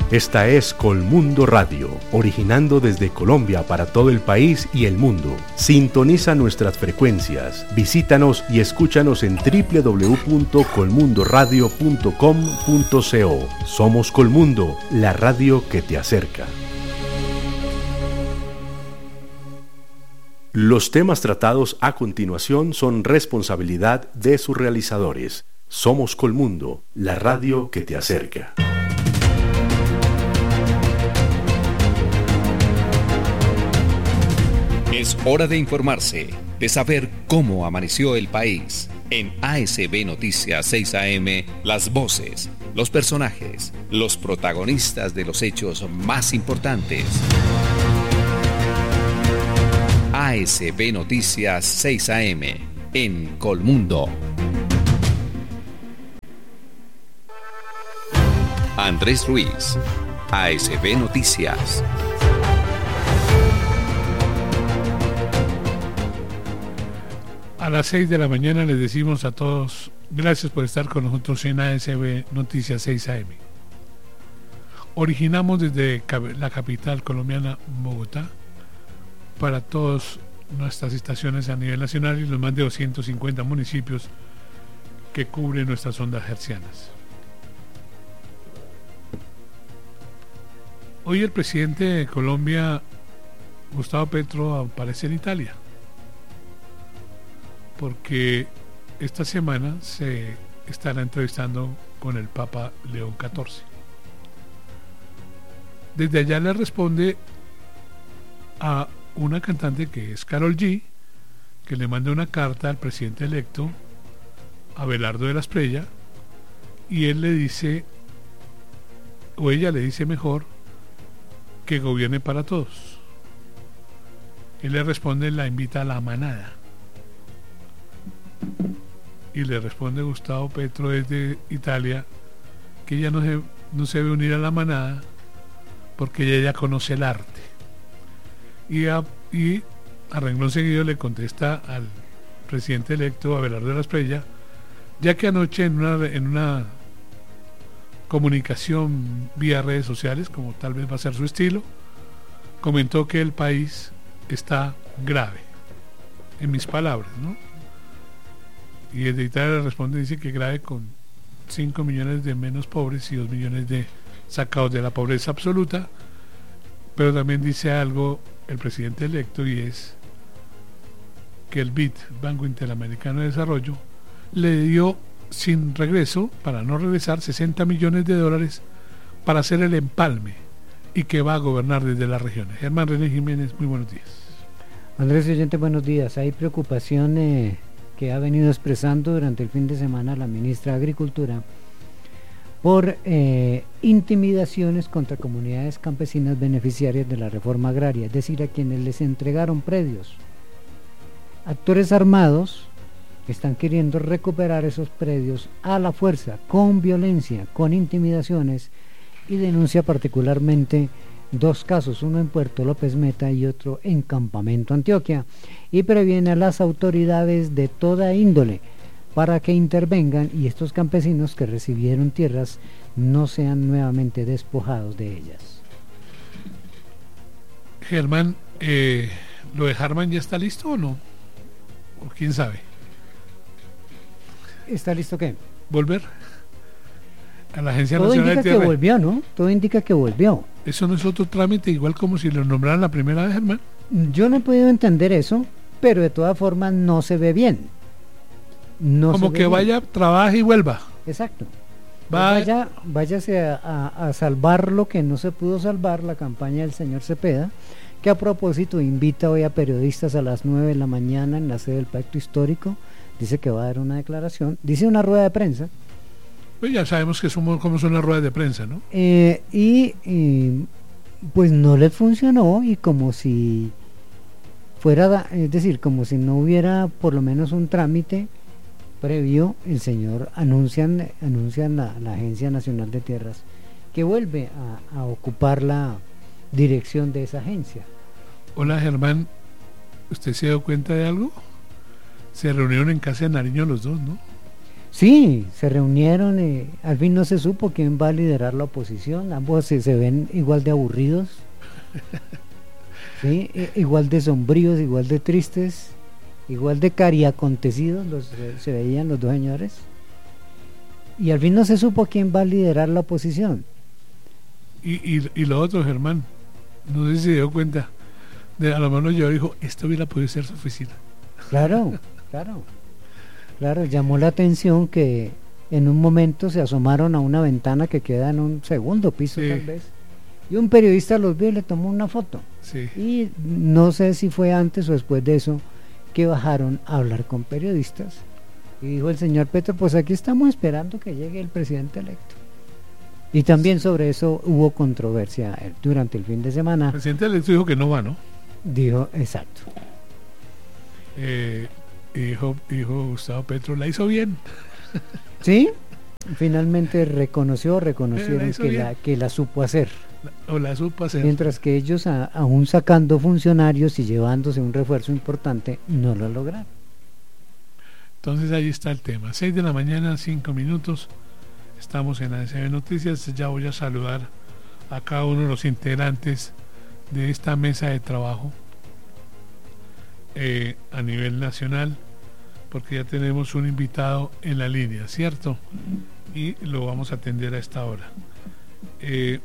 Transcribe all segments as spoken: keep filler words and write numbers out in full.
Esta es Colmundo Radio, originando desde Colombia para todo el país y el mundo. Sintoniza nuestras frecuencias, visítanos y escúchanos en doble u doble u doble u punto colmundo radio punto com punto co. Somos Colmundo, la radio que te acerca. Los temas tratados a continuación son responsabilidad de sus realizadores. Somos Colmundo, la radio que te acerca. Es hora de informarse, de saber cómo amaneció el país. En A S B Noticias seis A M, las voces, los personajes, los protagonistas de los hechos más importantes. A S B Noticias seis A M, en Colmundo. Andrés Ruiz, A S B Noticias. A las seis de la mañana les decimos a todos gracias por estar con nosotros en A S B Noticias seis A M. Originamos desde la capital colombiana, Bogotá, para todas nuestras estaciones a nivel nacional y los más de doscientos cincuenta municipios que cubren nuestras ondas hercianas. Hoy el presidente de Colombia, Gustavo Petro, aparece en Italia, porque esta semana se estará entrevistando con el Papa León catorce. Desde allá le responde a una cantante que es Karol G, que le manda una carta al presidente electo, Abelardo de la Espriella, y él le dice, o ella le dice mejor, que gobierne para todos. Él le responde, la invita a la manada. Y le responde Gustavo Petro desde Italia que ella no se, no se debe unir a la manada porque ella ya conoce el arte. Y a, y a renglón seguido le contesta al presidente electo Abelardo de la Espriella, ya que anoche en una, en una comunicación vía redes sociales, como tal vez va a ser su estilo, comentó que el país está grave, en mis palabras, ¿no? Y desde Italia le responde, dice que grave con cinco millones de menos pobres y dos millones de sacados de la pobreza absoluta, pero también dice algo el presidente electo, y es que el B I D, Banco Interamericano de Desarrollo, le dio sin regreso, para no regresar, sesenta millones de dólares para hacer el empalme, y que va a gobernar desde las regiones. Germán René Jiménez, muy buenos días. Andrés Oyente, buenos días. Hay preocupación eh, que ha venido expresando durante el fin de semana la ministra de Agricultura por eh, intimidaciones contra comunidades campesinas beneficiarias de la reforma agraria, es decir, a quienes les entregaron predios. Actores armados están queriendo recuperar esos predios a la fuerza, con violencia, con intimidaciones, y denuncia particularmente dos casos, uno en Puerto López Meta y otro en Campamento, Antioquia, y previene a las autoridades de toda índole para que intervengan y estos campesinos que recibieron tierras no sean nuevamente despojados de ellas. Germán, eh, ¿lo de Harman ya está listo o no? ¿O quién sabe? ¿Está listo qué? ¿Volver? A la Agencia Todo Nacional de indica Tierra. que volvió, ¿no? Todo indica que volvió. ¿Eso no es otro trámite igual como si lo nombraran la primera vez, Germán? Yo no he podido entender eso, pero de todas formas no se ve bien. No como se ve que bien. vaya, trabaje y vuelva. Exacto. Va- Vaya, váyase a, a, a salvar lo que no se pudo salvar, la campaña del señor Cepeda, que a propósito invita hoy a periodistas a las nueve de la mañana en la sede del Pacto Histórico. Dice que va a dar una declaración, dice una rueda de prensa. Pues ya sabemos que somos como son las ruedas de prensa, ¿no? Eh, y, y pues no les funcionó, y como si fuera, es decir, como si no hubiera por lo menos un trámite previo, el señor anuncian, anuncian la, la Agencia Nacional de Tierras que vuelve a, a ocupar la dirección de esa agencia. Hola, Germán, ¿usted se dio cuenta de algo? Se reunieron en casa de Nariño los dos, ¿no? Sí, se reunieron y al fin no se supo quién va a liderar la oposición. Ambos se, se ven igual de aburridos, ¿sí? Igual de sombríos, igual de tristes, igual de cariacontecidos los, se veían los dos señores. Y al fin no se supo quién va a liderar la oposición. Y, y, y lo otro, Germán, no sé si se dio cuenta, de, a lo mejor yo dijo, esto hubiera podido ser su oficina. Claro, claro. Claro, llamó la atención que en un momento se asomaron a una ventana que queda en un segundo piso, sí, tal vez, y un periodista los vio y le tomó una foto. Sí. Y no sé si fue antes o después de eso que bajaron a hablar con periodistas. Y dijo el señor Petro, pues aquí estamos esperando que llegue el presidente electo. Y también sobre eso hubo controversia durante el fin de semana. El presidente electo dijo que no va, ¿no? Dijo, exacto. Eh... Dijo, dijo Gustavo Petro, la hizo bien. Sí, finalmente reconoció, reconocieron la que la, que la supo hacer. La, o la supo hacer. Mientras que ellos, a, aún sacando funcionarios y llevándose un refuerzo importante, no lo lograron. Entonces ahí está el tema. seis de la mañana, cinco minutos. Estamos en A S B Noticias. Ya voy a saludar a cada uno de los integrantes de esta mesa de trabajo. Eh, a nivel nacional, porque ya tenemos un invitado en la línea, ¿cierto? Y lo vamos a atender a esta hora. Eh,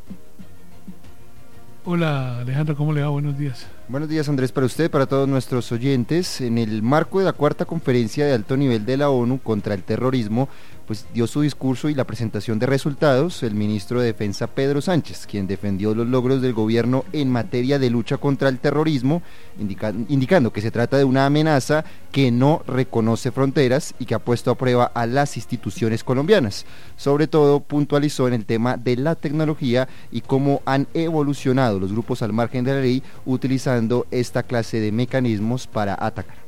hola Alejandro, ¿cómo le va? Buenos días. Buenos días, Andrés, para usted, para todos nuestros oyentes. En el marco de la cuarta conferencia de alto nivel de la ONU contra el terrorismo, pues dio su discurso y la presentación de resultados el ministro de Defensa Pedro Sánchez, quien defendió los logros del gobierno en materia de lucha contra el terrorismo, indica, indicando que se trata de una amenaza que no reconoce fronteras y que ha puesto a prueba a las instituciones colombianas. Sobre todo puntualizó en el tema de la tecnología y cómo han evolucionado los grupos al margen de la ley utilizando esta clase de mecanismos para atacar.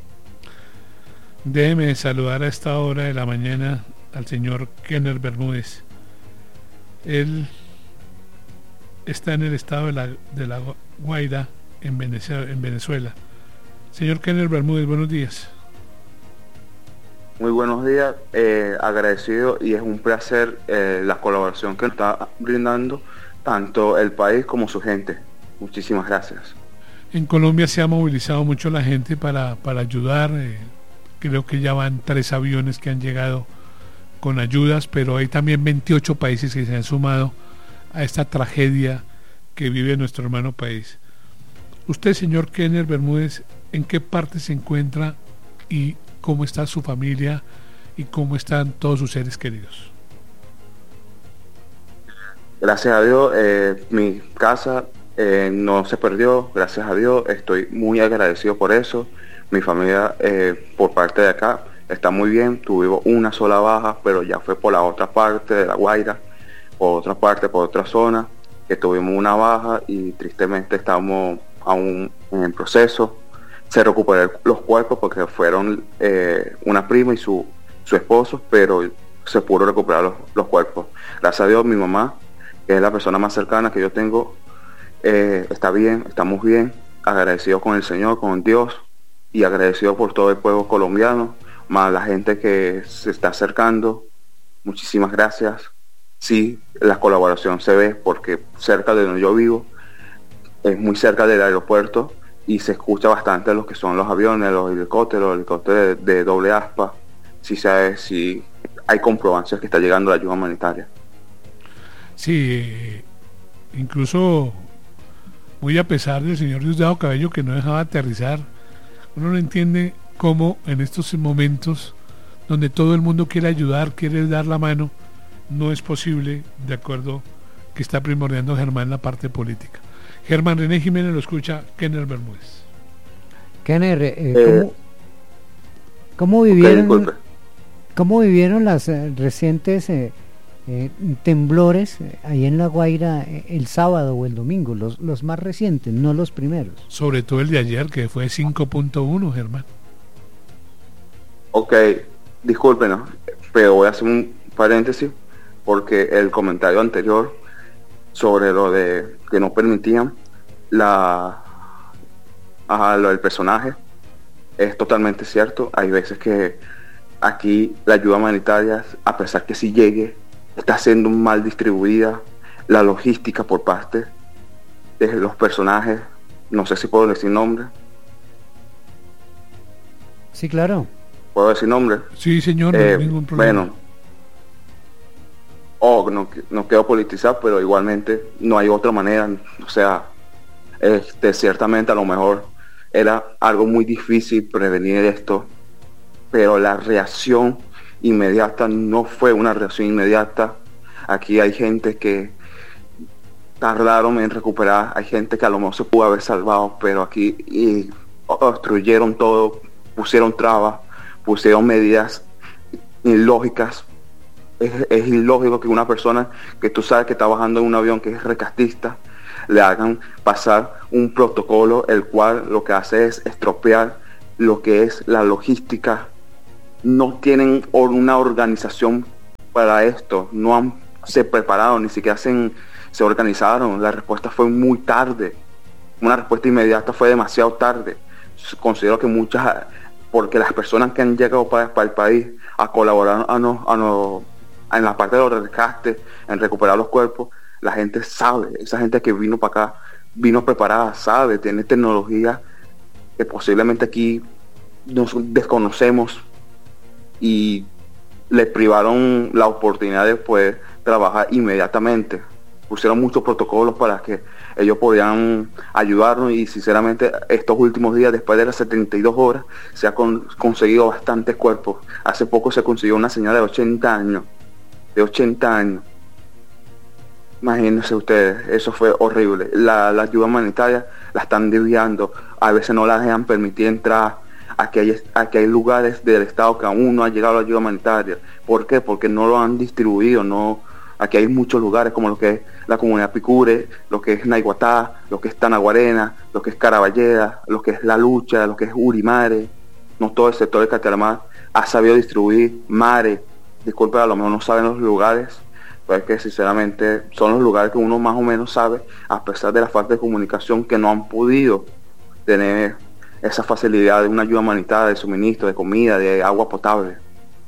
Déjeme saludar a esta hora de la mañana al señor Kenner Bermúdez. Él está en el estado de la, de la Guaira, en Venezuela, en Venezuela. Señor Kenner Bermúdez, buenos días. Muy buenos días, eh, agradecido, y es un placer eh, la colaboración que nos está brindando tanto el país como su gente. Muchísimas gracias. En Colombia se ha movilizado mucho la gente para, para ayudar. Eh, creo que ya van tres aviones que han llegado con ayudas, pero hay también veintiocho países que se han sumado a esta tragedia que vive nuestro hermano país. Usted, señor Kenner Bermúdez, ¿en qué parte se encuentra y cómo está su familia y cómo están todos sus seres queridos? Gracias a Dios, eh, mi casa eh, no se perdió, gracias a Dios, estoy muy agradecido por eso. Mi familia, eh, por parte de acá, está muy bien. Tuvimos una sola baja, pero ya fue por la otra parte de La Guaira, por otra parte, por otra zona, que tuvimos una baja y tristemente estamos aún en el proceso. Se recuperaron los cuerpos porque fueron eh, una prima y su, su esposo, pero se pudo recuperar los, los cuerpos. Gracias a Dios, mi mamá, que es la persona más cercana que yo tengo, eh, está bien, estamos bien, agradecidos con el Señor, con Dios, y agradecido por todo el pueblo colombiano, más la gente que se está acercando. Muchísimas gracias. Sí, la colaboración se ve porque cerca de donde yo vivo, es muy cerca del aeropuerto y se escucha bastante lo que son los aviones, los helicópteros, los helicópteros de, de doble aspa. Sí, sabe, sí hay comprobancias que está llegando la ayuda humanitaria. Sí, eh, incluso muy a pesar del señor Diosdado Cabello, que no dejaba aterrizar, uno no entiende cómo en estos momentos donde todo el mundo quiere ayudar, quiere dar la mano, no es posible, de acuerdo que está primordiando Germán la parte política. Germán René Jiménez lo escucha Kenner Bermúdez. Kenner, eh, eh, ¿cómo, ¿cómo vivieron okay, cómo vivieron las eh, recientes eh, eh, temblores eh, ahí en La Guaira eh, el sábado o el domingo, los, los más recientes, no los primeros? Sobre todo el de ayer, que fue cinco punto uno, Germán. Ok, discúlpenos, pero voy a hacer un paréntesis porque el comentario anterior sobre lo de que no permitían la ajá, lo del personaje es totalmente cierto. Hay veces que aquí la ayuda humanitaria, a pesar que sí llegue, está siendo mal distribuida. La logística por parte de los personajes, no sé si puedo decir nombre. Sí, claro. ¿Puedo decir nombre? Sí, señor, no Eh, hay ningún problema. bueno, oh, no, no quiero politizar, pero igualmente no hay otra manera. O sea, este, ciertamente a lo mejor era algo muy difícil prevenir esto, pero la reacción inmediata no fue una reacción inmediata. Aquí hay gente que tardaron en recuperar, hay gente que a lo mejor se pudo haber salvado, pero aquí y, obstruyeron todo, pusieron trabas, pusieron medidas ilógicas. Es, es ilógico que una persona que tú sabes que está bajando en un avión que es rescatista le hagan pasar un protocolo el cual lo que hace es estropear lo que es la logística. No tienen una organización para esto, no han se prepararon, ni siquiera se, se organizaron. La respuesta fue muy tarde, una respuesta inmediata fue demasiado tarde. Considero que muchas, porque las personas que han llegado para, para el país a colaborar a no, a no, en la parte de los rescates, en recuperar los cuerpos, la gente sabe, esa gente que vino para acá, vino preparada, sabe, tiene tecnología que posiblemente aquí nos desconocemos, y le privaron la oportunidad de poder trabajar inmediatamente. Pusieron muchos protocolos para que ellos podían ayudarnos, y sinceramente estos últimos días, después de las setenta y dos horas, se ha con, conseguido bastantes cuerpos. Hace poco se consiguió una señora de ochenta años, de ochenta años. Imagínense ustedes, eso fue horrible. La, la ayuda humanitaria la están desviando, a veces no la dejan permitir entrar. Aquí hay, aquí hay lugares del estado que aún no ha llegado la ayuda humanitaria. ¿Por qué? Porque no lo han distribuido. No, aquí hay muchos lugares como lo que es la comunidad Picure, lo que es Naiguatá, lo que es Tanaguarena, lo que es Caraballeda, lo que es La Lucha, lo que es Urimare. No todo el sector de Catalamar ha sabido distribuir. Mare, disculpe, a lo mejor no saben los lugares, pero es que sinceramente son los lugares que uno más o menos sabe, a pesar de la falta de comunicación, que no han podido tener esa facilidad de una ayuda humanitaria, de suministro, de comida, de agua potable.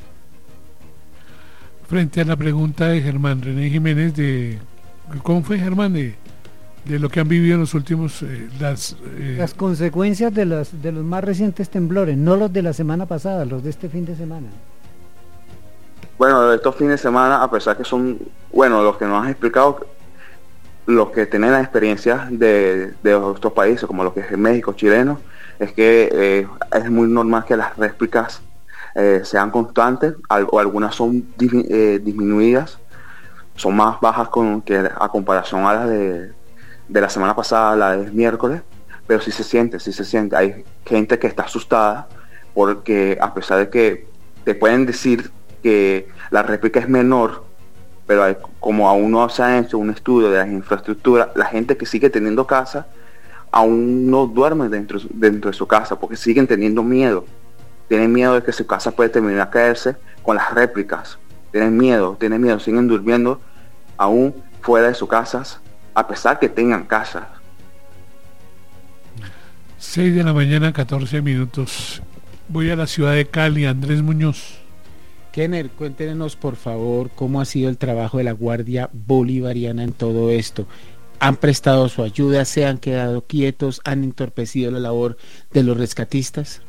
Frente a la pregunta de Germán René Jiménez de ¿cómo fue, Germán? De, de lo que han vivido en los últimos eh, las eh... las consecuencias de los de los más recientes temblores, no los de la semana pasada, los de este fin de semana. Bueno, de estos fines de semana, a pesar que son, bueno, los que nos han explicado, los que tienen la experiencia de, de otros países, como los que es México, chilenos, es que eh, es muy normal que las réplicas eh, sean constantes, o algunas son dismi eh, disminuidas, son más bajas con, que a comparación a las de, de la semana pasada, la del miércoles, pero sí se siente, sí se siente. Hay gente que está asustada porque, a pesar de que te pueden decir que la réplica es menor, pero hay, como aún no se ha hecho un estudio de las infraestructuras, la gente que sigue teniendo casa aún no duerme dentro, dentro de su casa, porque siguen teniendo miedo. Tienen miedo de que su casa puede terminar a caerse con las réplicas. Tienen miedo, tienen miedo, siguen durmiendo aún fuera de sus casas, a pesar que tengan casas. seis de la mañana, catorce minutos. Voy a la ciudad de Cali. Andrés Muñoz. Kenner, cuéntenos por favor cómo ha sido el trabajo de la Guardia Bolivariana en todo esto. ¿Han prestado su ayuda? ¿Se han quedado quietos? ¿Han entorpecido la labor de los rescatistas?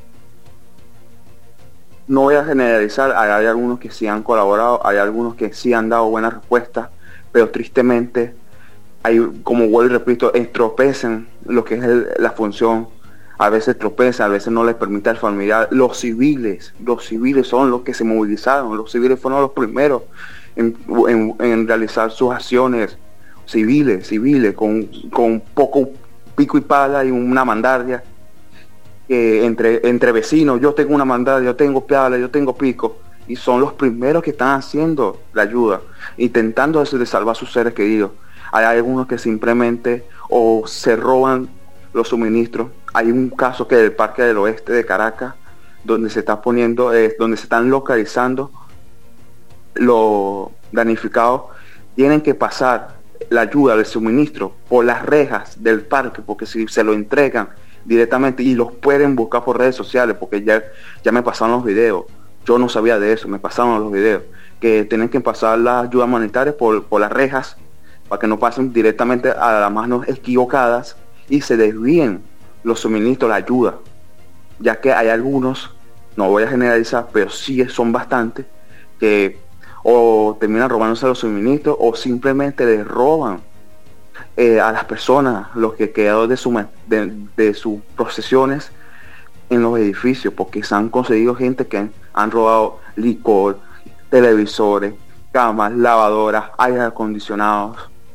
No voy a generalizar, hay algunos que sí han colaborado, hay algunos que sí han dado buenas respuestas, pero tristemente, hay, como vuelvo y repito, tropezan lo que es el, la función. A veces tropezan, a veces no les permite al familiar. Los civiles, los civiles son los que se movilizaron, los civiles fueron los primeros en, en, en realizar sus acciones. Civiles, civiles, con, con poco pico y pala y una mandarria, eh, entre, entre vecinos. Yo tengo una mandarria, yo tengo pala, yo tengo pico, y son los primeros que están haciendo la ayuda, intentando de salvar a sus seres queridos. Hay algunos que simplemente o se roban los suministros. Hay un caso que del Parque del Oeste de Caracas, donde se está poniendo, eh, donde se están localizando los damnificados. Tienen que pasar la ayuda del suministro por las rejas del parque, porque si se lo entregan directamente, y los pueden buscar por redes sociales, porque ya, ya me pasaron los videos, Yo no sabía de eso, me pasaron los videos, que tienen que pasar las ayudas humanitarias por, por las rejas, para que no pasen directamente a las manos equivocadas y se desvíen los suministros, la ayuda, ya que hay algunos, no voy a generalizar, pero sí son bastantes, que o terminan robándose los suministros o simplemente les roban eh, a las personas los que quedaron de, su, de, de sus procesiones en los edificios, porque se han conseguido gente que han, han robado licor, televisores, camas, lavadoras, aires acondicionados.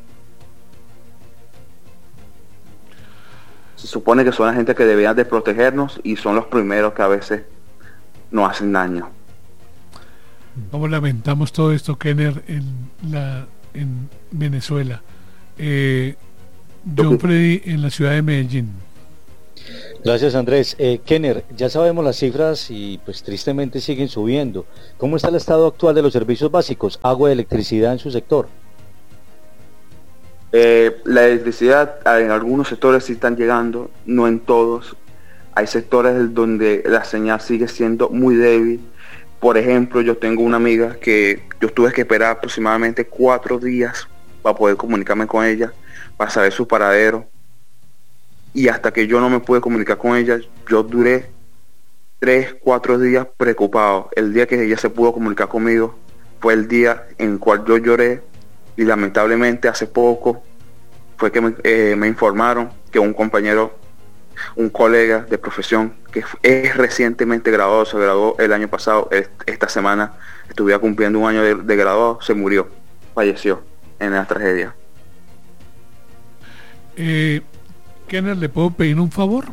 Se supone que son la gente que deberían de protegernos y son los primeros que a veces nos hacen daño. Como lamentamos todo esto, Kenner, en la en Venezuela. Eh, John Freddy en la ciudad de Medellín. Gracias, Andrés. Eh, Kenner, ya sabemos las cifras y pues tristemente siguen subiendo. ¿Cómo está el estado actual de los servicios básicos, agua y electricidad en su sector? Eh, la electricidad en algunos sectores sí están llegando, no en todos. Hay sectores donde la señal sigue siendo muy débil. Por ejemplo, yo tengo una amiga que yo tuve que esperar aproximadamente cuatro días para poder comunicarme con ella, para saber su paradero. Y hasta que yo no me pude comunicar con ella, yo duré tres, cuatro días preocupado. El día que ella se pudo comunicar conmigo fue el día en el cual yo lloré, y lamentablemente hace poco fue que me, eh, me informaron que un compañero, un colega de profesión que es recientemente graduado, se graduó el año pasado, esta semana estuviera cumpliendo un año de, de graduado, se murió, falleció en la tragedia. Eh, Kenner, ¿le puedo pedir un favor?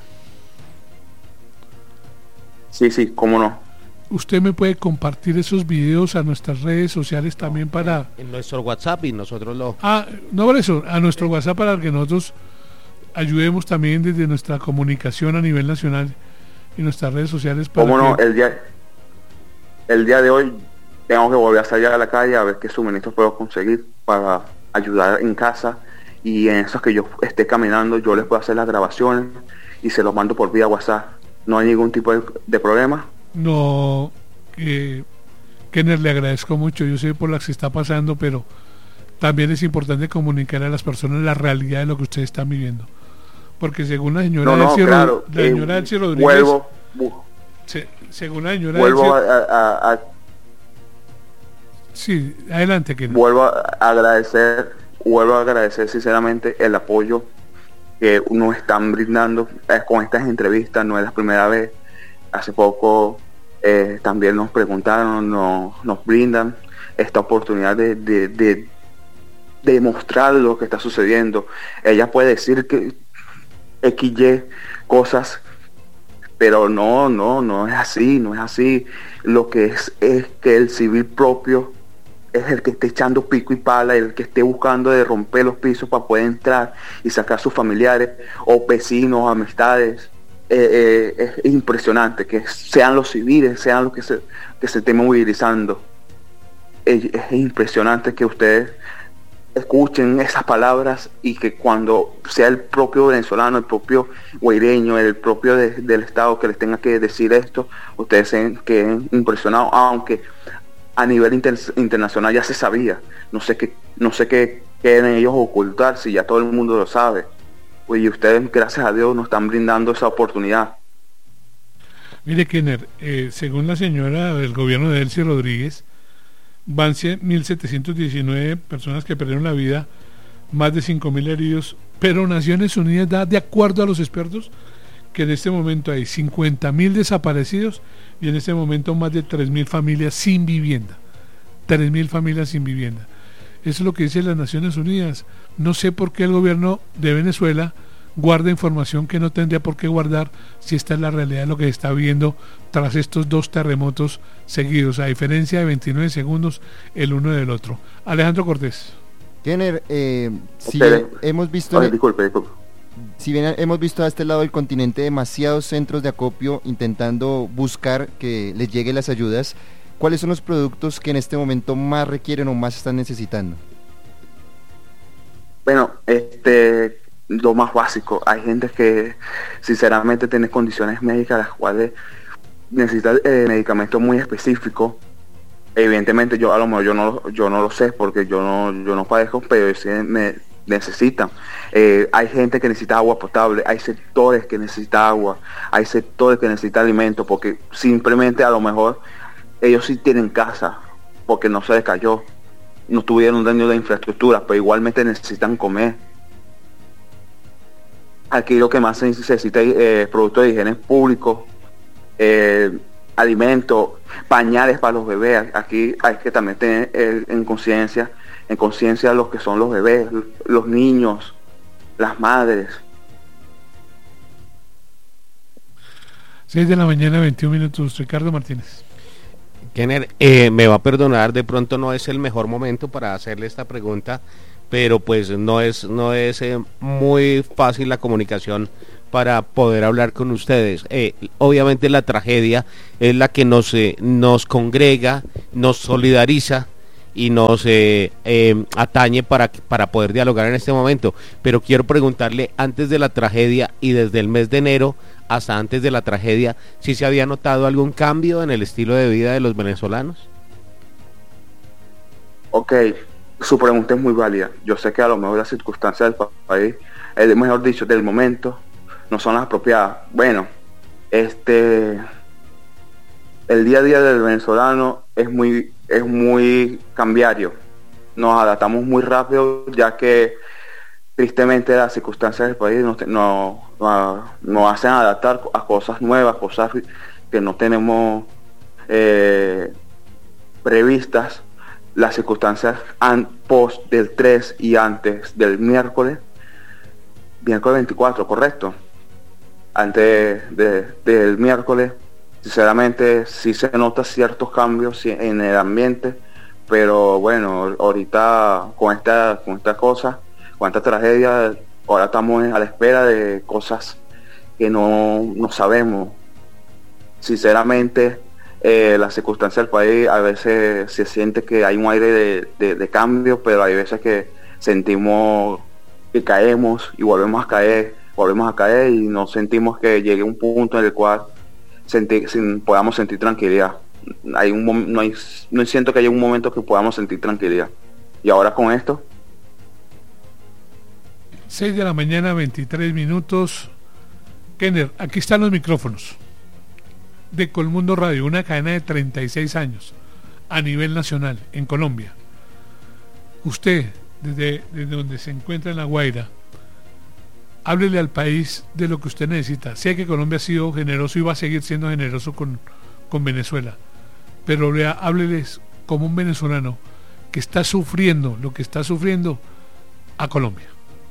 Sí, sí, cómo no. Usted me puede compartir esos videos a nuestras redes sociales también para... En nuestro WhatsApp y nosotros lo... Ah, no por eso, a nuestro WhatsApp para que nosotros ayudemos también desde nuestra comunicación a nivel nacional y nuestras redes sociales para cómo no, que... el día, el día de hoy tengo que volver a salir a la calle a ver qué suministros puedo conseguir para ayudar en casa, y en esos que yo esté caminando yo les puedo hacer las grabaciones y se los mando por vía WhatsApp. No hay ningún tipo de, de problema. No, eh, Kenner, le agradezco mucho, yo sé por la que se está pasando, pero también es importante comunicar a las personas la realidad de lo que ustedes están viviendo, porque según la señora no, no, Elsie, claro, la eh, señora Elsie Rodríguez, vuelvo, se, según la señora vuelvo Elsie, a, a, a sí, adelante, Kenner. Vuelvo a agradecer, vuelvo a agradecer sinceramente el apoyo que nos están brindando eh, con estas entrevistas. No es la primera vez. Hace poco eh, también nos preguntaron, nos, nos brindan esta oportunidad de, de, de, de mostrar lo que está sucediendo. Ella puede decir que equis ye cosas, pero no, no, no es así, no es así. Lo que es es que el civil propio es el que esté echando pico y pala, el que esté buscando de romper los pisos para poder entrar y sacar a sus familiares o vecinos, amistades. Eh, eh, es impresionante que sean los civiles, sean los que se, que se estén movilizando. Es, es impresionante que ustedes escuchen esas palabras y que cuando sea el propio venezolano, el propio guaireño, el propio de, del Estado que les tenga que decir esto, ustedes se queden impresionados, aunque a nivel inter, internacional ya se sabía. No sé qué, no sé qué quieren ellos ocultar si ya todo el mundo lo sabe. Pues, y ustedes, gracias a Dios, nos están brindando esa oportunidad. Mire, Kenner, eh, según la señora del gobierno de Elsie Rodríguez, van mil setecientos diecinueve personas que perdieron la vida, más de cinco mil heridos, pero Naciones Unidas da, de acuerdo a los expertos, que en este momento hay cincuenta mil desaparecidos y en este momento más de tres mil familias sin vivienda. tres mil familias sin vivienda. Eso es lo que dice las Naciones Unidas. No sé por qué el gobierno de Venezuela guarda información que no tendría por qué guardar si esta es la realidad de lo que se está viendo tras estos dos terremotos seguidos, a diferencia de veintinueve segundos el uno del otro. Alejandro Cortés. Kenner, eh, si Espere. hemos visto... Oye, disculpe, disculpe. Si bien hemos visto a este lado del continente demasiados centros de acopio intentando buscar que les lleguen las ayudas, ¿cuáles son los productos que en este momento más requieren o más están necesitando? Bueno, este, lo más básico. Hay gente que sinceramente tiene condiciones médicas las cuales necesita eh, medicamentos muy específicos. Evidentemente yo a lo mejor yo no yo no lo sé porque yo no yo no padezco, pero sí me necesitan. Eh, hay gente que necesita agua potable, hay sectores que necesitan agua, hay sectores que necesitan alimentos, porque simplemente a lo mejor ellos sí tienen casa porque no se les cayó, no tuvieron daño de infraestructura, pero igualmente necesitan comer. Aquí lo que más se necesita es eh, productos de higiene públicos, eh, alimentos, pañales para los bebés. Aquí hay que también tener eh, en conciencia, en conciencia los que son los bebés, los niños, las madres. seis de la mañana, veintiún minutos. Ricardo Martínez. Kenner, eh, me va a perdonar, de pronto no es el mejor momento para hacerle esta pregunta, pero pues no es no es eh, muy fácil la comunicación para poder hablar con ustedes. Eh, obviamente la tragedia es la que nos eh, nos congrega, nos solidariza y nos eh, eh, atañe para, para poder dialogar en este momento, pero quiero preguntarle, antes de la tragedia y desde el mes de enero hasta antes de la tragedia, ¿si se había notado algún cambio en el estilo de vida de los venezolanos? Ok, su pregunta es muy válida. Yo sé que a lo mejor las circunstancias del país, eh, mejor dicho, del momento, no son las apropiadas. Bueno, este, el día a día del venezolano es muy, es muy cambiario. Nos adaptamos muy rápido, ya que tristemente las circunstancias del país nos, nos, nos hacen adaptar a cosas nuevas, cosas que no tenemos eh, previstas. Las circunstancias an, post del tres y antes del miércoles, miércoles veinticuatro, correcto, antes de, del miércoles, sinceramente sí se nota ciertos cambios en el ambiente, pero bueno, ahorita con esta, con esta cosa, con esta tragedia, ahora estamos a la espera de cosas que no, no sabemos. Sinceramente, eh, las circunstancias del país, a veces se siente que hay un aire de, de, de cambio, pero hay veces que sentimos que caemos y volvemos a caer, volvemos a caer y nos sentimos que llegue un punto en el cual sentir, sin, podamos sentir tranquilidad. Hay un, no, hay, no siento que haya un momento que podamos sentir tranquilidad. Y ahora con esto, seis de la mañana, veintitrés minutos. Kenner, aquí están los micrófonos de Colmundo Radio, una cadena de treinta y seis años a nivel nacional en Colombia. Usted, desde, desde donde se encuentra en La Guaira, háblele al país de lo que usted necesita. Sé que Colombia ha sido generoso y va a seguir siendo generoso con, con Venezuela, pero vea, hábleles como un venezolano que está sufriendo lo que está sufriendo a Colombia.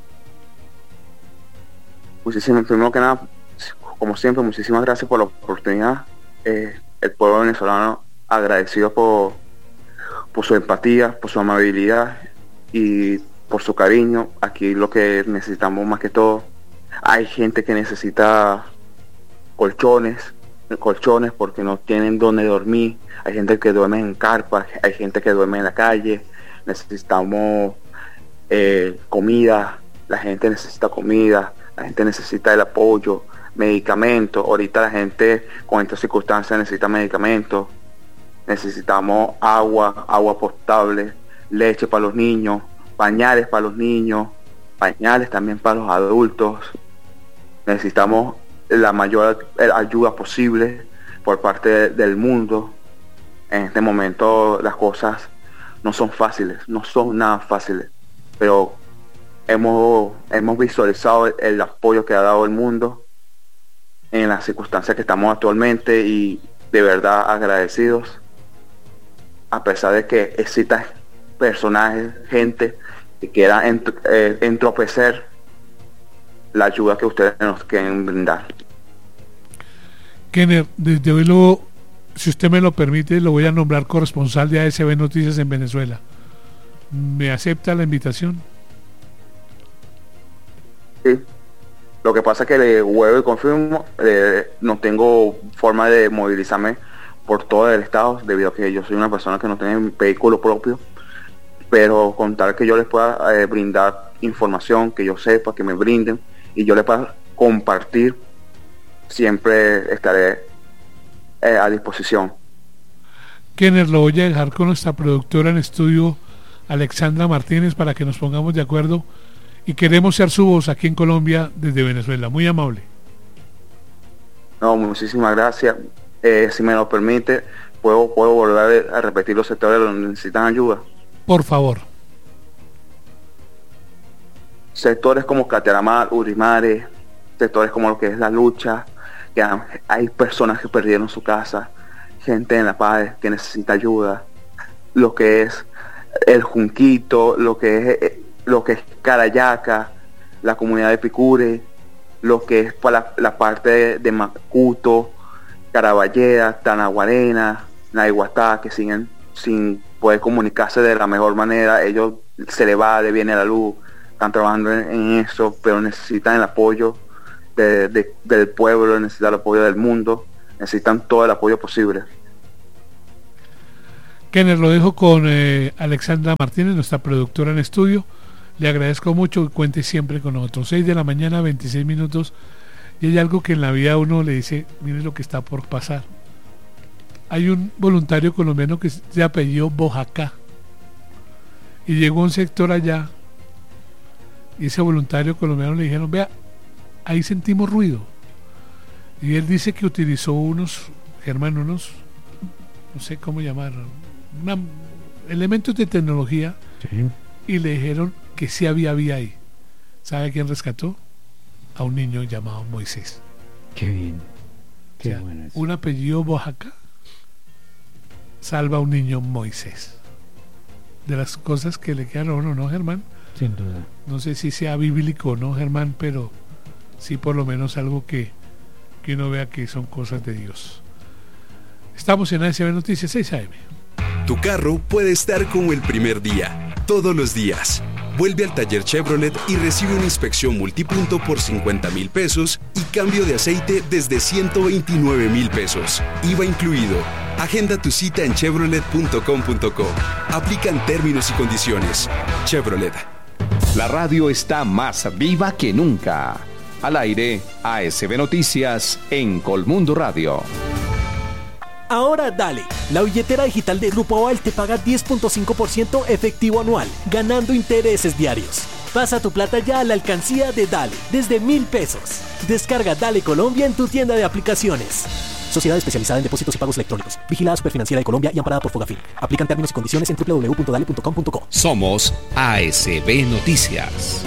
Muchísimas, primero que nada, como siempre, muchísimas gracias por la oportunidad. Eh, el pueblo venezolano agradecido por, por su empatía, por su amabilidad y por su cariño. Aquí lo que necesitamos más que todo, hay gente que necesita colchones, colchones porque no tienen donde dormir, hay gente que duerme en carpas, hay gente que duerme en la calle, necesitamos eh, comida, la gente necesita comida, la gente necesita el apoyo, medicamentos. Ahorita la gente con estas circunstancias necesita medicamentos, necesitamos agua, agua potable, leche para los niños, pañales para los niños, pañales también para los adultos. Necesitamos la mayor ayuda posible por parte de, del mundo. En este momento las cosas no son fáciles, no son nada fáciles, pero hemos, hemos visualizado el, el apoyo que ha dado el mundo en las circunstancias que estamos actualmente y de verdad agradecidos, a pesar de que existan personajes, gente que quiera ent eh, entropecer la ayuda que ustedes nos quieren brindar. Kenner, desde hoy, lo, si usted me lo permite, lo voy a nombrar corresponsal de A S B Noticias en Venezuela. ¿Me acepta la invitación? Sí. Lo que pasa es que le huevo y confirmo, eh, no tengo forma de movilizarme por todo el estado, debido a que yo soy una persona que no tiene vehículo propio, pero con tal que yo les pueda eh, brindar información, que yo sepa, que me brinden, y yo les pueda compartir, siempre estaré eh, a disposición. Kenner, lo voy a dejar con nuestra productora en estudio, Alexandra Martínez, para que nos pongamos de acuerdo, y queremos ser su voz aquí en Colombia desde Venezuela. Muy amable. No, muchísimas gracias. Eh, si me lo permite, puedo, puedo volver a repetir los sectores donde necesitan ayuda. Por favor. Sectores como Cateramar, Urimares, sectores como lo que es la lucha, que hay personas que perdieron su casa, gente en La Paz que necesita ayuda, lo que es el Junquito, lo que es lo que es Carayaca, la comunidad de Picure, lo que es para la, la parte de, de Macuto, Caraballeda, Tanaguarena, Naiguatá, que siguen sin poder comunicarse de la mejor manera. Ellos se les va, le viene la luz, están trabajando en, en eso, pero necesitan el apoyo de, de, del pueblo, necesitan el apoyo del mundo, necesitan todo el apoyo posible. Kenner, lo dejo con eh, Alexandra Martínez, nuestra productora en estudio. Le agradezco mucho, cuente siempre con nosotros. seis de la mañana, veintiséis minutos. Y hay algo que en la vida uno le dice, mire lo que está por pasar. Hay un voluntario colombiano que se apellidó Bojacá. Y llegó a un sector allá. Y ese voluntario colombiano le dijeron, vea, ahí sentimos ruido. Y él dice que utilizó unos, Germán, unos, no sé cómo llamar, una, elementos de tecnología. Sí. Y le dijeron que sí había vía ahí. ¿Sabe quién rescató? A un niño llamado Moisés. Qué bien. Qué o sea, bueno eso. Un apellido Oaxaca salva a un niño Moisés. De las cosas que le quedan a uno, ¿no, Germán? Sin duda. No sé si sea bíblico, ¿no, Germán? Pero sí por lo menos algo que, que uno vea que son cosas de Dios. Estamos en A S B Noticias seis A M. Tu carro puede estar como el primer día, todos los días. Vuelve al taller Chevrolet y recibe una inspección multipunto por cincuenta mil pesos y cambio de aceite desde ciento veintinueve mil pesos. I V A incluido. Agenda tu cita en chevrolet punto com punto co. Aplican términos y condiciones. Chevrolet. La radio está más viva que nunca. Al aire, A S B Noticias en Colmundo Radio. Ahora dale, la billetera digital de Grupo Aval te paga diez punto cinco por ciento efectivo anual, ganando intereses diarios. Pasa tu plata ya a la alcancía de Dale, desde mil pesos. Descarga Dale Colombia en tu tienda de aplicaciones. Sociedad especializada en depósitos y pagos electrónicos. Vigilada Superfinanciera de Colombia y amparada por Fogafín. Aplican términos y condiciones en doble u doble u doble u punto dale punto com punto co. Somos A S B Noticias.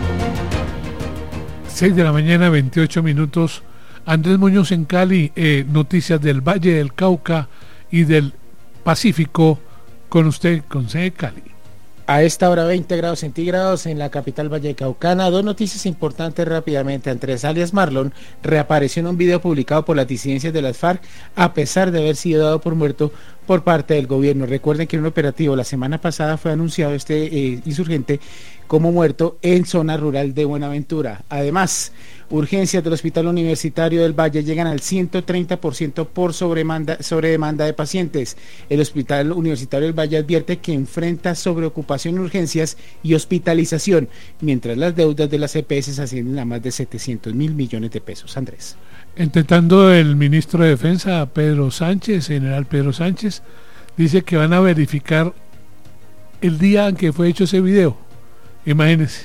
seis de la mañana, veintiocho minutos. Andrés Muñoz en Cali, eh, noticias del Valle del Cauca y del Pacífico, con usted, con C E Cali. A esta hora veinte grados centígrados en la capital vallecaucana. Dos noticias importantes rápidamente. Andrés alias Marlon reapareció en un video publicado por las disidencias de las FARC a pesar de haber sido dado por muerto por parte del gobierno. Recuerden que en un operativo la semana pasada fue anunciado este eh, insurgente como muerto en zona rural de Buenaventura. Además, urgencias del Hospital Universitario del Valle llegan al ciento treinta por ciento por sobremanda, sobredemanda de pacientes. El Hospital Universitario del Valle advierte que enfrenta sobreocupación en urgencias y hospitalización, mientras las deudas de las E P S ascienden a más de setecientos mil millones de pesos. Andrés. Entre tanto, el ministro de Defensa, Pedro Sánchez, general Pedro Sánchez, dice que van a verificar el día en que fue hecho ese video. Imagínense.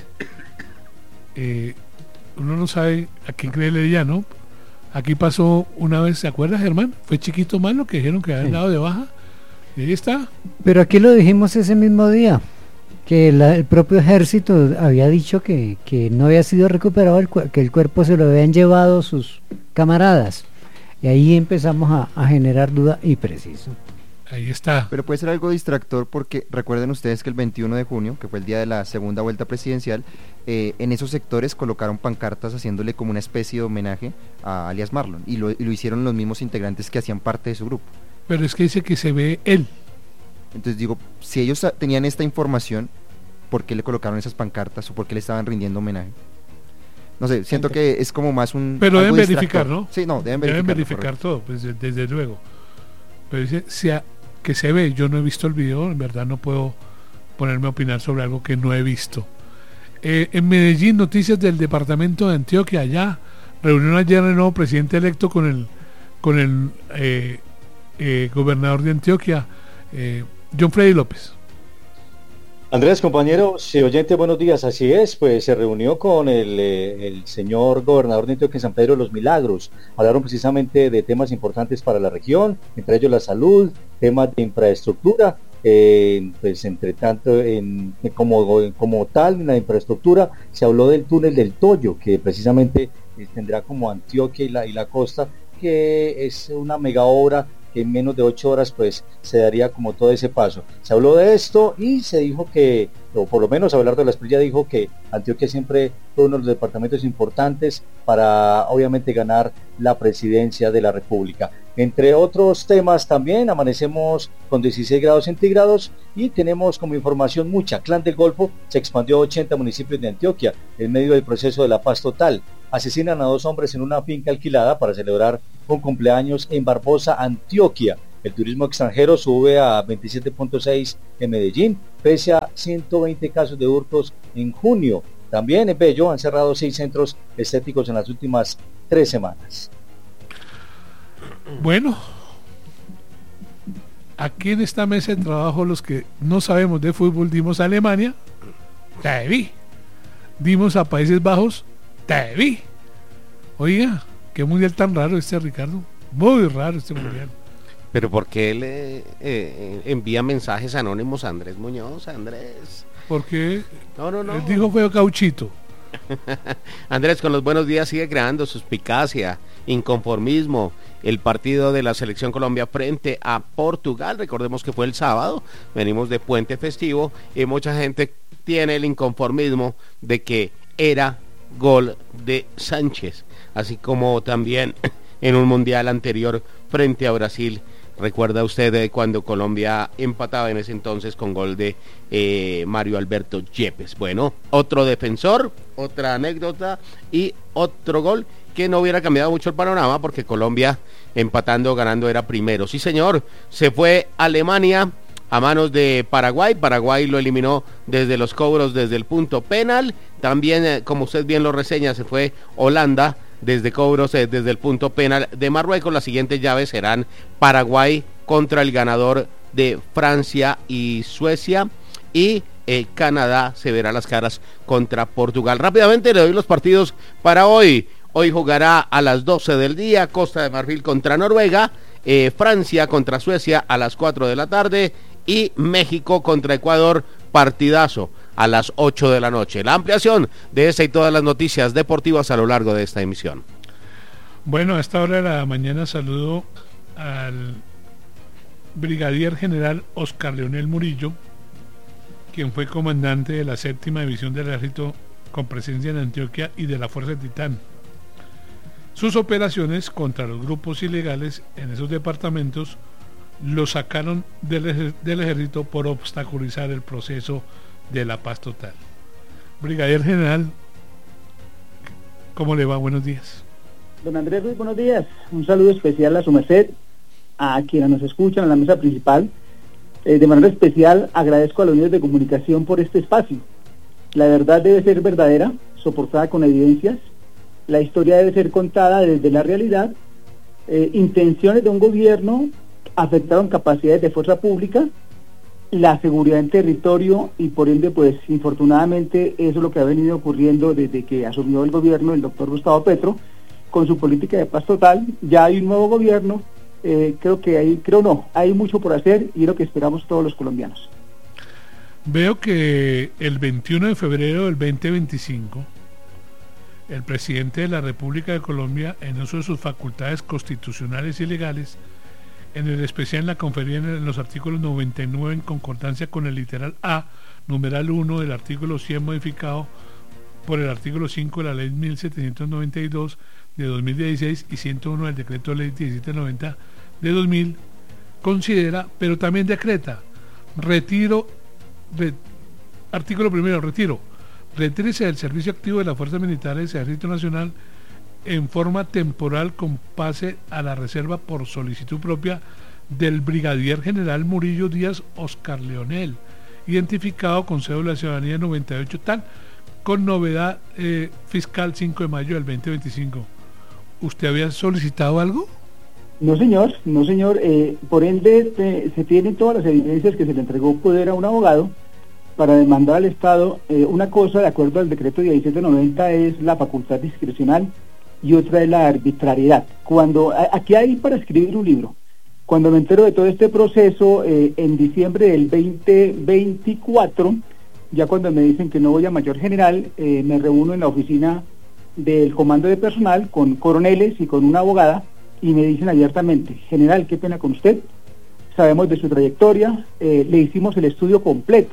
Eh, uno no sabe a quién creerle ya, ¿no? Aquí pasó una vez, ¿se acuerda, Germán? Fue Chiquito Malo que dijeron que habían sí. dado de baja. Y ahí está. Pero aquí lo dijimos ese mismo día, que la, el propio ejército había dicho que, que no había sido recuperado, el, que el cuerpo se lo habían llevado sus camaradas. Y ahí empezamos a, a generar duda y preciso. Ahí está. Pero puede ser algo distractor porque recuerden ustedes que el veintiuno de junio, que fue el día de la segunda vuelta presidencial, eh, en esos sectores colocaron pancartas haciéndole como una especie de homenaje a alias Marlon, y lo, y lo hicieron los mismos integrantes que hacían parte de su grupo. Pero es que dice que se ve él. Entonces digo, si ellos tenían esta información, ¿por qué le colocaron esas pancartas o por qué le estaban rindiendo homenaje? No sé, siento que es como más un... Pero deben verificar, ¿no? Sí, no, deben verificar. Deben verificar todo, pues, desde luego. Pero dice, sea que se ve, yo no he visto el video, en verdad no puedo ponerme a opinar sobre algo que no he visto. Eh, en Medellín, noticias del departamento de Antioquia, allá, reunión ayer el nuevo presidente electo con el con el eh, eh, gobernador de Antioquia, eh, John Freddy López. Andrés, compañero, sí, oyente, buenos días. Así es, pues se reunió con el, eh, el señor gobernador de Antioquia, San Pedro de los Milagros. Hablaron precisamente de temas importantes para la región, entre ellos la salud, temas de infraestructura. Eh, pues entre tanto, en, como, como tal, en la infraestructura, se habló del túnel del Toyo, que precisamente eh, tendrá como Antioquia y la, y la costa, que es una mega obra que en menos de ocho horas pues se daría como todo ese paso. Se habló de esto y se dijo que, o por lo menos Abelardo de la Espriella dijo que Antioquia siempre fue uno de los departamentos importantes para obviamente ganar la presidencia de la República. Entre otros temas también amanecemos con dieciséis grados centígrados y tenemos como información mucha. Clan del Golfo se expandió a ochenta municipios de Antioquia en medio del proceso de la paz total. Asesinan a dos hombres en una finca alquilada para celebrar un cumpleaños en Barbosa, Antioquia. El turismo extranjero sube a veintisiete punto seis en Medellín, pese a ciento veinte casos de hurtos en junio. También en Bello han cerrado seis centros estéticos en las últimas tres semanas. Bueno, aquí en esta mesa de trabajo los que no sabemos de fútbol dimos a Alemania, te vi. Dimos a Países Bajos, te vi. Oiga, qué mundial tan raro este, Ricardo. Muy raro este mundial. Pero ¿por qué le eh, envía mensajes anónimos a Andrés Muñoz? Andrés. Porque no, no, no. Él dijo fue Cauchito. Andrés, con los buenos días sigue creando suspicacia, inconformismo. El partido de la Selección Colombia frente a Portugal, recordemos que fue el sábado, venimos de puente festivo y mucha gente tiene el inconformismo de que era gol de Sánchez, así como también en un mundial anterior frente a Brasil. ¿Recuerda usted eh, cuando Colombia empataba en ese entonces con gol de eh, Mario Alberto Yepes? Bueno, otro defensor, otra anécdota y otro gol que no hubiera cambiado mucho el panorama porque Colombia empatando, ganando era primero. Sí, señor, se fue Alemania a manos de Paraguay. Paraguay lo eliminó desde los cobros, desde el punto penal. También, eh, como usted bien lo reseña, se fue Holanda desde cobros, eh, desde el punto penal de Marruecos. Las siguientes llaves serán Paraguay contra el ganador de Francia y Suecia, y eh, Canadá se verá las caras contra Portugal. Rápidamente le doy los partidos para hoy. Hoy jugará a las doce del día Costa de Marfil contra Noruega, eh, Francia contra Suecia a las cuatro de la tarde y México contra Ecuador, partidazo a las ocho de la noche. La ampliación de esta y todas las noticias deportivas a lo largo de esta emisión. Bueno, a esta hora de la mañana saludo al brigadier general Oscar Leonel Murillo, quien fue comandante de la séptima división del ejército con presencia en Antioquia y de la Fuerza Titán. Sus operaciones contra los grupos ilegales en esos departamentos lo sacaron del, ej- del ejército por obstaculizar el proceso de la paz total. Brigadier general, ¿cómo le va? Buenos días. Don Andrés Ruiz, buenos días. Un saludo especial a su merced, a quienes nos escuchan en la mesa principal. Eh, de manera especial agradezco a los medios de comunicación por este espacio. La verdad debe ser verdadera, soportada con evidencias. La historia debe ser contada desde la realidad. Eh, intenciones de un gobierno afectaron capacidades de fuerza pública, la seguridad en territorio y por ende pues infortunadamente eso es lo que ha venido ocurriendo desde que asumió el gobierno el doctor Gustavo Petro con su política de paz total. Ya hay un nuevo gobierno, eh, creo que hay, creo no, hay mucho por hacer y es lo que esperamos todos los colombianos. Veo que el veintiuno de febrero del veinte veinticinco el presidente de la República de Colombia, en uso de sus facultades constitucionales y legales, en el especial en la conferencia en los artículos noventa y nueve en concordancia con el literal A, numeral uno del artículo cien modificado por el artículo cinco de la ley mil setecientos noventa y dos de dos mil dieciséis y ciento uno del decreto ley diecisiete noventa de dos mil, considera, pero también decreta, retiro, re, artículo primero, retiro, retírese del servicio activo de las fuerzas militares del Ejército Nacional en forma temporal con pase a la reserva por solicitud propia del brigadier general Murillo Díaz Oscar Leonel, identificado con cédula de ciudadanía noventa y ocho tal, con novedad eh, fiscal cinco de mayo del veinte veinticinco. ¿Usted había solicitado algo? No señor, no señor, eh, por ende eh, se tienen todas las evidencias que se le entregó poder a un abogado para demandar al Estado. Eh, una cosa, de acuerdo al decreto diecisiete noventa, es la facultad discrecional y otra es la arbitrariedad. Cuando a, aquí hay para escribir un libro. Cuando me entero de todo este proceso, eh, en diciembre del veinte veinticuatro, ya cuando me dicen que no voy a mayor general, eh, me reúno en la oficina del comando de personal con coroneles y con una abogada, y me dicen abiertamente: general, qué pena con usted, sabemos de su trayectoria, eh, le hicimos el estudio completo.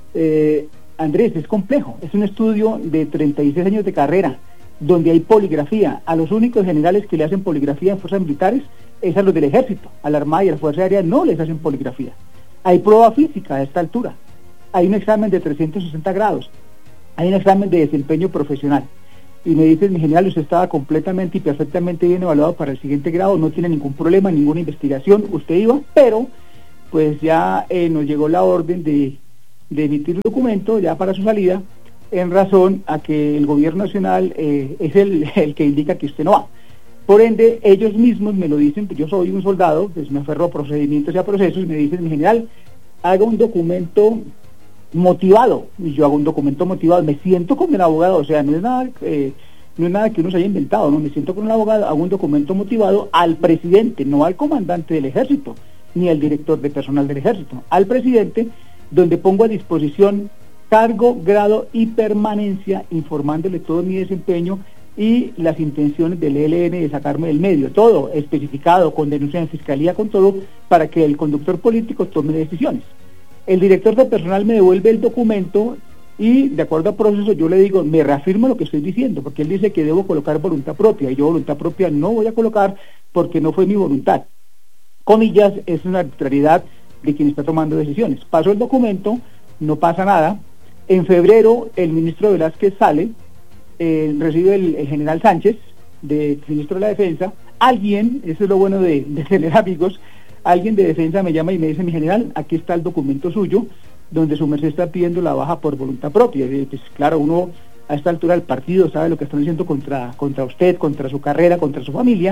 Eh, Andrés, es complejo, es un estudio de treinta y seis años de carrera, donde hay poligrafía. A los únicos generales que le hacen poligrafía en fuerzas militares es a los del ejército, a la Armada y a la Fuerza Aérea no les hacen poligrafía. Hay prueba física a esta altura, hay un examen de trescientos sesenta grados, hay un examen de desempeño profesional. Y me dicen: mi general, usted estaba completamente y perfectamente bien evaluado para el siguiente grado, no tiene ningún problema, ninguna investigación, usted iba, pero pues ya eh, nos llegó la orden de, de emitir un documento ya para su salida, en razón a que el gobierno nacional eh, es el, el que indica que usted no va. Por ende, ellos mismos me lo dicen, pues yo soy un soldado, pues me aferro a procedimientos y a procesos, y me dicen: mi general, haga un documento motivado. Y yo hago un documento motivado, me siento con el abogado, o sea, no es nada eh, no es nada que uno se haya inventado, no, me siento con el abogado, hago un documento motivado al presidente, no al comandante del ejército, ni al director de personal del ejército, al presidente, donde pongo a disposición cargo, grado y permanencia, informándole todo mi desempeño y las intenciones del E L N de sacarme del medio, todo especificado, con denuncia en fiscalía, con todo, para que el conductor político tome decisiones. El director de personal me devuelve el documento y, de acuerdo al proceso, yo le digo: me reafirmo lo que estoy diciendo, porque él dice que debo colocar voluntad propia, y yo voluntad propia no voy a colocar porque no fue mi voluntad. Comillas, es una arbitrariedad de quien está tomando decisiones. Paso el documento, no pasa nada. En febrero, el ministro Velázquez sale, eh, recibe el, el general Sánchez, de ministro de la Defensa. Alguien, eso es lo bueno de, de tener amigos, alguien de defensa me llama y me dice: mi general, aquí está el documento suyo, donde su merced está pidiendo la baja por voluntad propia. Y pues claro, uno a esta altura del partido sabe lo que están haciendo contra, contra usted, contra su carrera, contra su familia,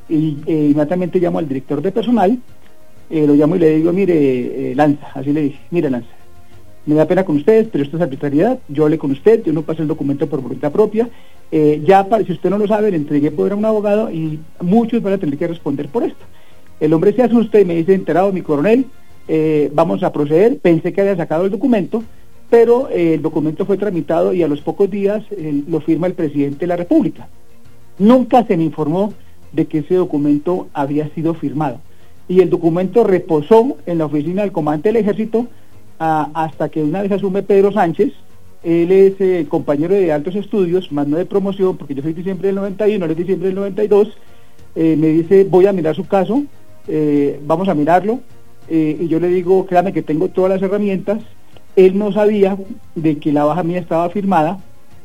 y eh, inmediatamente llamo al director de personal, eh, lo llamo y le digo: mire, eh, Lanza, así le dije: mire, Lanza, me da pena con ustedes, pero esto es arbitrariedad, yo hablé con usted, yo no pasé el documento por voluntad propia, eh, ya para, si usted no lo sabe, le entregué poder a un abogado y muchos van a tener que responder por esto. El hombre se asusta y me dice: enterado, mi coronel, eh, vamos a proceder. Pensé que había sacado el documento, pero eh, el documento fue tramitado y a los pocos días eh, lo firma el presidente de la República. Nunca se me informó de que ese documento había sido firmado. Y el documento reposó en la oficina del comandante del ejército a, hasta que una vez asume Pedro Sánchez. Él es eh, compañero de altos estudios, más no de promoción, porque yo soy de diciembre del noventa y uno, él es de diciembre del noventa y dos. Eh, me dice: voy a mirar su caso, eh, vamos a mirarlo, eh, y yo le digo: créame que tengo todas las herramientas. Él no sabía de que la baja mía estaba firmada.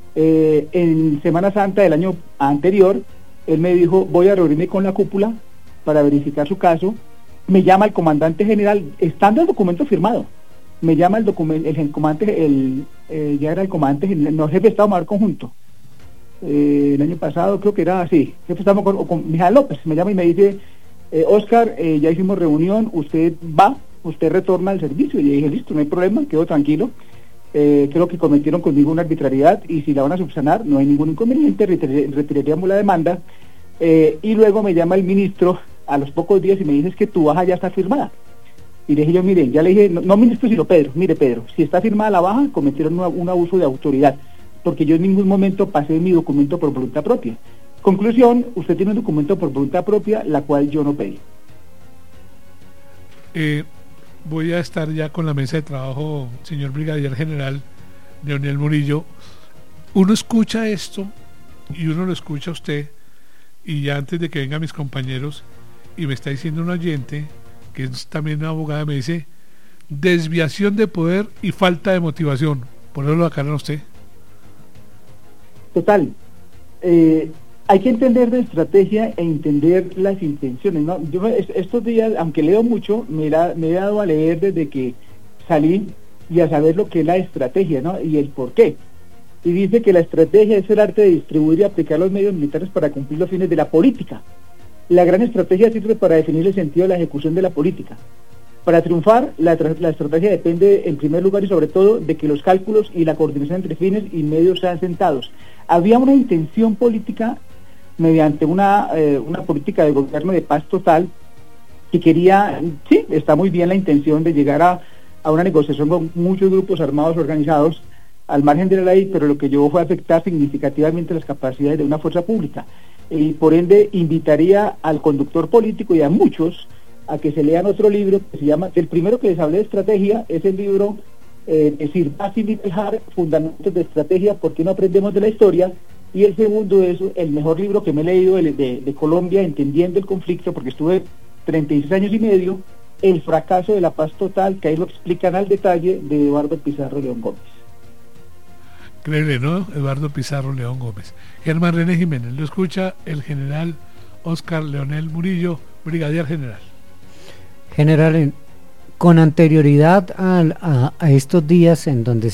Eh, en Semana Santa del año anterior, él me dijo: voy a reunirme con la cúpula para verificar su caso. Me llama el comandante general, estando el documento firmado, me llama el documento, el, el comandante, el, eh, ya era el comandante general, no, jefe de Estado Mayor Conjunto. Eh, el año pasado creo que era así, jefe de Estado Mayor con, con Mijael López, me llama y me dice: eh, Oscar, eh, ya hicimos reunión, usted va, usted retorna al servicio. Y le dije: listo, no hay problema, quedo tranquilo. Eh, creo que cometieron conmigo una arbitrariedad y si la van a subsanar no hay ningún inconveniente, retir retiraríamos la demanda. Eh, y luego me llama el ministro a los pocos días y me dice: es que tu baja ya está firmada. Y le dije yo: mire, ya le dije, no, no ministro sino Pedro, mire Pedro, si está firmada la baja, cometieron una, un abuso de autoridad, porque yo en ningún momento pasé mi documento por voluntad propia. Conclusión: usted tiene un documento por voluntad propia, la cual yo no pedí. Eh, voy a estar ya con la mesa de trabajo, señor Brigadier General Leonel Murillo. Uno escucha esto y uno lo escucha a usted, y ya antes de que vengan mis compañeros, y me está diciendo un oyente que es también una abogada, me dice: desviación de poder y falta de motivación. Por eso lo aclaran a usted. Total. Eh, hay que entender de estrategia e entender las intenciones, ¿no? Yo estos días, aunque leo mucho, me, la, me he dado a leer desde que salí y a saber lo que es la estrategia, ¿no? Y el por qué. Y dice que la estrategia es el arte de distribuir y aplicar los medios militares para cumplir los fines de la política. La gran estrategia sirve para definir el sentido de la ejecución de la política. Para triunfar, la, la estrategia depende en primer lugar y sobre todo de que los cálculos y la coordinación entre fines y medios sean sentados. Había una intención política mediante una, eh, una política de gobierno de paz total que quería, sí, está muy bien la intención de llegar a, a una negociación con muchos grupos armados organizados al margen de la ley, pero lo que llevó fue a afectar significativamente las capacidades de una fuerza pública. Y por ende invitaría al conductor político y a muchos a que se lean otro libro que se llama, el primero que les hablé de estrategia es el libro eh, de Sir Basil Littlejohn, Fundamentos de Estrategia, ¿por qué no aprendemos de la historia? Y el segundo es el mejor libro que me he leído de, de, de Colombia, entendiendo el conflicto, porque estuve treinta y seis años y medio, El fracaso de la paz total, que ahí lo explican al detalle, de Eduardo Pizarro León Gómez. Increíble, ¿no? Eduardo Pizarro León Gómez. Germán René Jiménez, lo escucha el general Oscar Leonel Murillo, brigadier general. General, con anterioridad a, a, a estos días en donde